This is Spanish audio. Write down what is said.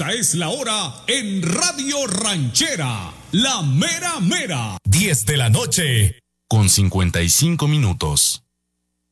Esta es la hora en Radio Ranchera, la mera mera. 10 de la noche, con 55 minutos.